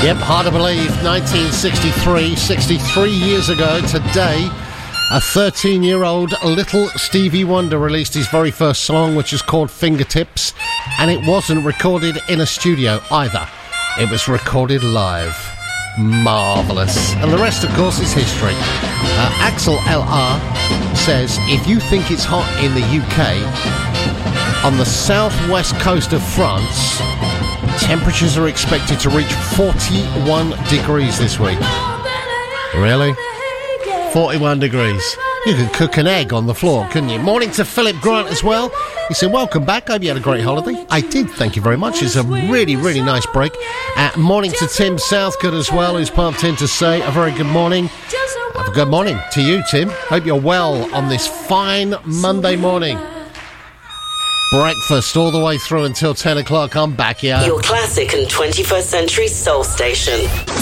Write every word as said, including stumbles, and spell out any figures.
Yep, hard to believe, nineteen sixty-three, sixty-three years ago today, a thirteen-year-old little Stevie Wonder released his very first song, which is called Fingertips, and it wasn't recorded in a studio either. It was recorded live. Marvellous. And the rest, of course, is history. Uh, Axel L R says, if you think it's hot in the U K, on the southwest coast of France, temperatures are expected to reach forty-one degrees this week. Really? forty-one degrees. You could cook an egg on the floor, couldn't you? Morning to Philip Grant as well. He said, welcome back. Hope you had a great holiday. I did, thank you very much. It's a really, really nice break. Uh, morning to Tim Southcote as well, who's pumped in to say a very good morning. Have a good morning to you, Tim. Hope you're well on this fine Monday morning. Breakfast all the way through until ten o'clock. I'm back here. Your classic and twenty-first century soul station.